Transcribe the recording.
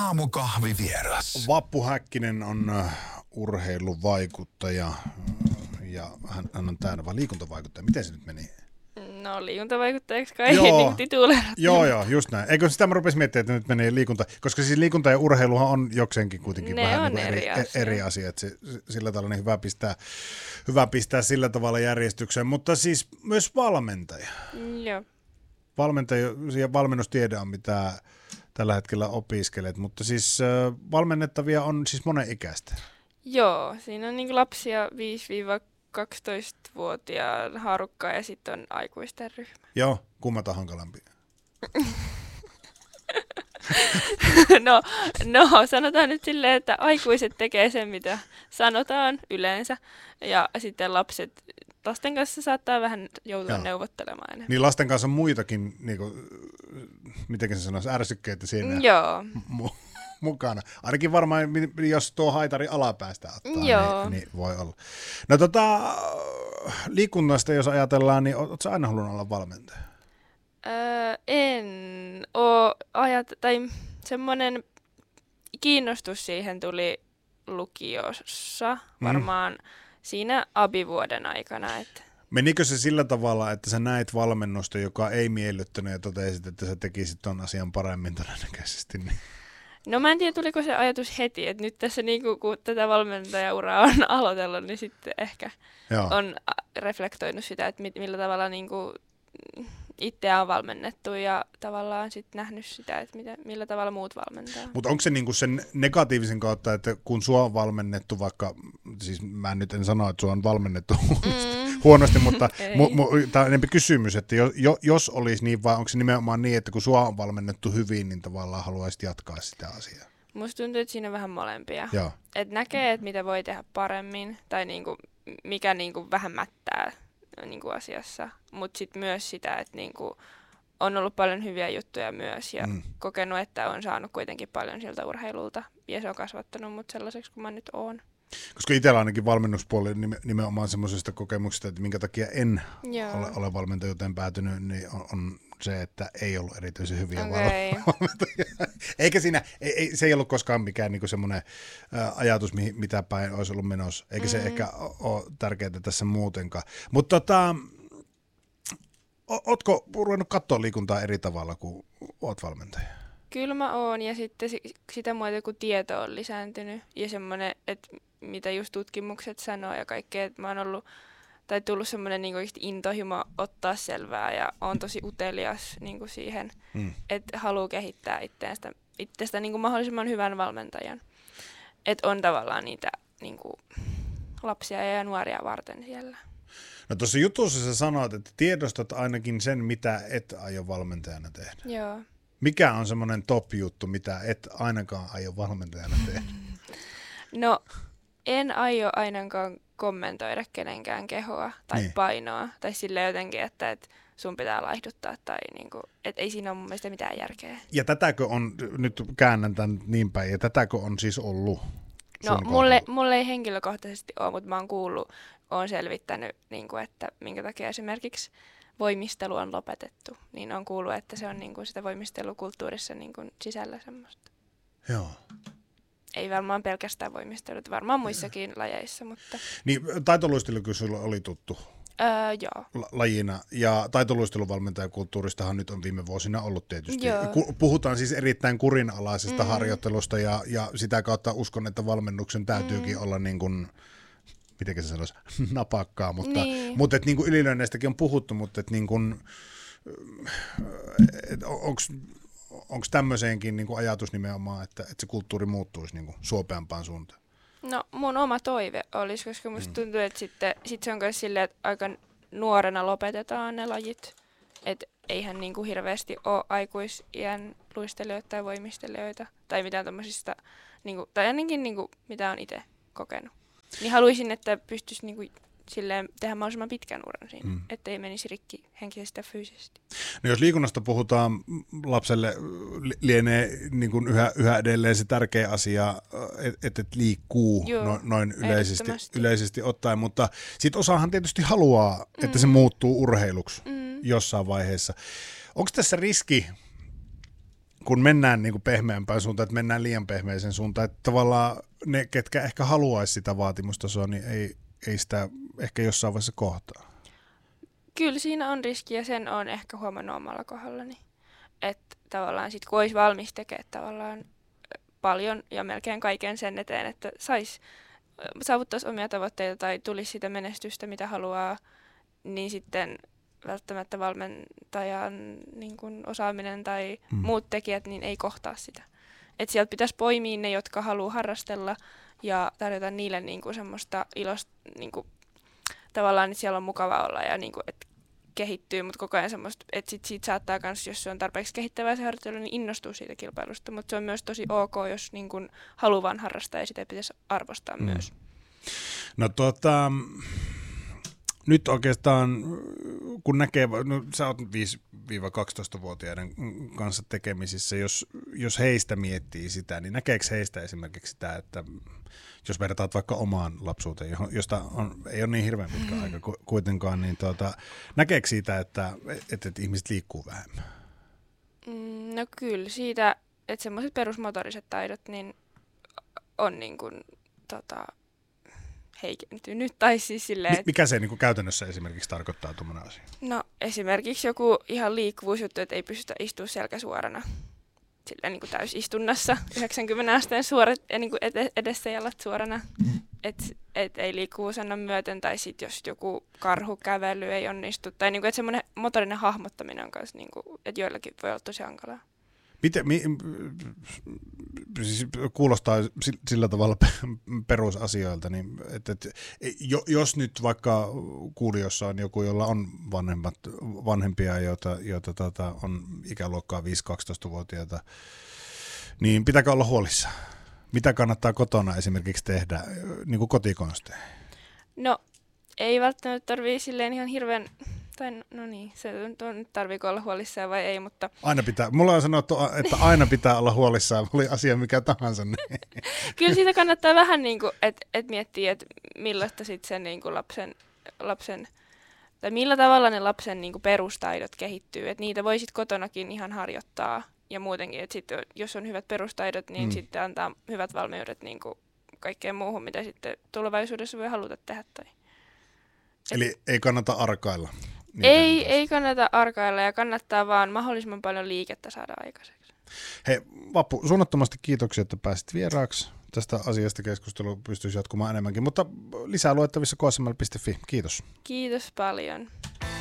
Aamukahvivieras. Vappu Häkkinen on urheiluvaikuttaja ja hän on täällä liikuntavaikuttaja. Miten se nyt meni? No liikuntavaikuttajaksi kai niin tituleerattu. Joo, just näin. Eikö sitä mä rupesin miettimään, että nyt menee liikunta, koska siis liikunta ja urheiluhan on jokseenkin kuitenkin ne vähän on niin eri asia. Että sillä tavalla niin hyvä pistää sillä tavalla järjestykseen, mutta siis myös valmentaja. Joo. Valmentaja ja valmennustiede on mitä tällä hetkellä opiskelet, mutta siis valmennettavia on siis monen ikäistä. Joo, siinä on niin lapsia 5-12-vuotiaan haarukka ja sitten on aikuisten ryhmä. Joo, kummat on hankalampi. No, sanotaan nyt silleen, että aikuiset tekee sen, mitä sanotaan yleensä, ja sitten lasten kanssa saattaa vähän joutua neuvottelemaan enemmän. Niin lasten kanssa on muitakin, niinku, miten se sanoisi, ärsykkeitä siinä mukana. Ainakin varmaan, jos tuo haitari alapäästä ottaa, niin voi olla. No liikunnasta jos ajatellaan, niin ootko sä aina halunnut olla valmentaja? En oo tai semmoinen kiinnostus siihen tuli lukiossa varmaan siinä abivuoden aikana. Että. Menikö se sillä tavalla, että sä näit valmennusta, joka ei miellyttänyt ja totesit, että sä tekisit ton asian paremmin todennäköisesti? Niin. No mä en tiedä, tuliko se ajatus heti, että nyt tässä niinku, kun tätä valmentajauraa on aloitellut, niin sitten ehkä on reflektoinut sitä, että millä tavalla niinku itseä on valmennettu ja tavallaan sitten nähnyt sitä, että millä tavalla muut valmentaa. Mutta onko se niinku sen negatiivisen kautta, että kun sua on valmennettu, vaikka, siis mä nyt en sano, että sua on valmennettu huonosti, mutta tämä on enemmän kysymys, että jos olisi niin, vai onko se nimenomaan niin, että kun sua on valmennettu hyvin, niin tavallaan haluaisit jatkaa sitä asiaa? Musta tuntuu, että siinä on vähän molempia. Että näkee, että mitä voi tehdä paremmin tai niinku, mikä niinku vähän mättää niinku asiassa, mutta sitten myös sitä, että niinku on ollut paljon hyviä juttuja myös ja kokenut, että on saanut kuitenkin paljon siltä urheilulta ja se on kasvattanut mut sellaiseksi kuin mä nyt oon. Koska itsellä ainakin valmennuspuoli nimenomaan semmoisesta kokemuksesta, että minkä takia en ole valmentajuuteen päätynyt, niin on se, että ei ollut erityisen hyviä valmentajia. Eikä siinä, se ei ollut koskaan mikään niinku semmoinen ajatus, mitä päin olisi ollut menossa. Eikä se ehkä ole tärkeää tässä muutenkaan. Mutta ootko ruvennut katsoa liikuntaa eri tavalla, kun oot valmentaja? Kyllä mä oon, ja sitten sitä muuta, kun tieto on lisääntynyt ja semmoinen, että mitä just tutkimukset sanoo ja kaikkea, että mä oon ollut tai tullut semmoinen niin intohimo ottaa selvää ja on tosi utelias niin siihen, että haluaa kehittää itsestä niin mahdollisimman hyvän valmentajan. Että on tavallaan niitä niin lapsia ja nuoria varten siellä. No tuossa jutussa sä sanoit, että tiedostat ainakin sen, mitä et aio valmentajana tehdä. Joo. Mikä on semmoinen top-juttu, mitä et ainakaan aio valmentajana tehdä? No, en aio ainakaan kommentoida kenenkään kehoa tai painoa. Tai sille jotenkin, että sun pitää laihduttaa tai niinku, että ei siinä ole mun mielestä mitään järkeä. Ja tätäkö on, nyt käännän tämän niin päin, ja tätäkö on siis ollut? No mulle ei henkilökohtaisesti ole, mutta mä oon kuullut, oon selvittänyt, niinku, että minkä takia esimerkiksi voimistelu on lopetettu. Niin on kuullut, että se on niinku sitä voimistelukulttuurissa niinku sisällä semmoista. Joo. Ei varmaan pelkästään voimistelut, varmaan muissakin lajeissa, mutta. Niin, taitoluistelu kyllä sulla oli tuttu joo. Lajina, ja taitoluisteluvalmentajakulttuuristahan nyt on viime vuosina ollut tietysti. Puhutaan siis erittäin kurinalaisesta harjoittelusta, ja sitä kautta uskon, että valmennuksen täytyykin olla niin kuin, mitenkä se sanoisi, napakkaa, mutta et niin kuin ylilönneistäkin on puhuttu, mutta et niin kuin, onko tämmöiseenkin niin kuin ajatus nimenomaan, että se kulttuuri muuttuisi niin kuin suopeampaan suuntaan? No mun oma toive olisi, koska musta tuntuu, että sitten se on myös silleen, että aika nuorena lopetetaan ne lajit. Että eihän niin kuin hirveästi ole aikuisiän luistelijoita tai voimistelijoita tai mitään tommosista, niin kuin, tai ainakin niin kuin, mitä on itse kokenut. Niin haluaisin, että pystyisi niin kuin silleen tehdä mahdollisimman pitkän uran siinä, ettei menisi rikki henkisesti ja fyysisesti. No jos liikunnasta puhutaan, lapselle lienee niin kuin yhä edelleen se tärkeä asia, että liikkuu noin yleisesti ottaen, mutta sitten osahan tietysti haluaa, että se muuttuu urheiluksi jossain vaiheessa. Onko tässä riski, kun mennään niin kuin pehmeämpään suuntaan, että mennään liian pehmeisen suuntaan, että tavallaan ne, ketkä ehkä haluaisi sitä vaatimustasoa, niin ei sitä ehkä jossain vaiheessa kohtaa. Kyllä siinä on riski ja sen on ehkä huomannut omalla kohdallani. Että tavallaan sit kun olisi valmis tekemään tavallaan paljon ja melkein kaiken sen eteen, että saavuttaisi omia tavoitteita tai tulisi sitä menestystä, mitä haluaa, niin sitten välttämättä valmentajan niin kun osaaminen tai muut tekijät niin ei kohtaa sitä. Että sieltä pitäisi poimia ne, jotka haluaa harrastella ja tarjota niille niin kun semmoista ilosta, niin kun, tavallaan, että siellä on mukava olla ja niin kun, että kehittyy, mutta koko ajan semmoista, että siitä saattaa myös, jos se on tarpeeksi kehittävää se harjoittelu, niin innostuu siitä kilpailusta, mutta se on myös tosi ok, jos niin kun haluaa vaan harrastaa ja sitä pitäisi arvostaa myös. No nyt oikeastaan, kun näkee, no sä oot 5-12-vuotiaiden kanssa tekemisissä, jos heistä miettii sitä, niin näkeekö heistä esimerkiksi sitä, että jos vertaat vaikka omaan lapsuuteen, josta ei ole niin hirveän pitkä aika kuitenkaan, niin näkeekö siitä, että ihmiset liikkuu vähemmän? No kyllä siitä, että semmoiset perusmotoriset taidot niin on niin kuin, heikentynyt. Tai siis silleen, mikä se niin kuin käytännössä esimerkiksi tarkoittaa tuommoinen asia? No esimerkiksi joku ihan liikkuvuusjuttu, että ei pystytä istumaan selkä suorana silleen niin kuin täysistunnassa 90 asteen suorat ja niin kuin edessä jalat suorana. Että ei liikkuvuus anna myöten, tai sitten jos joku karhukävely ei onnistu. Tai niin kuin, että semmoinen motorinen hahmottaminen on myös, niin kuin, että joillakin voi olla tosi hankalaa. Siis kuulostaa sillä tavalla perusasioilta, niin että jos nyt vaikka kuulijoissa on joku, jolla on vanhempia, joita on ikäluokkaa 5-12-vuotiaita, niin pitääkö olla huolissaan? Mitä kannattaa kotona esimerkiksi tehdä niin kuin kotikonsteja? No ei välttämättä tarvitse silleen ihan hirveän... No niin, se on tarviiko olla huolissaan vai ei, mutta... Mulla on sanottu, että aina pitää olla huolissaan, oli asia mikä tahansa. Kyllä siitä kannattaa vähän niin kuin, että miettiä, että millaista sitten sen niin kuin lapsen, tai millä tavalla ne lapsen niin kuin perustaidot kehittyy. Että niitä voi sitten kotonakin ihan harjoittaa ja muutenkin, että sitten jos on hyvät perustaidot, niin sitten antaa hyvät valmiudet niin kuin kaikkeen muuhun, mitä sitten tulevaisuudessa voi haluta tehdä. Eli ei kannata arkailla. Ei kannata arkailla ja kannattaa vaan mahdollisimman paljon liikettä saada aikaiseksi. Hei Vappu, suunnattomasti kiitoksia, että pääsit vieraaksi. Tästä asiasta keskustelu pystyisi jatkumaan enemmänkin, mutta lisää luettavissa ksml.fi. Kiitos. Kiitos paljon.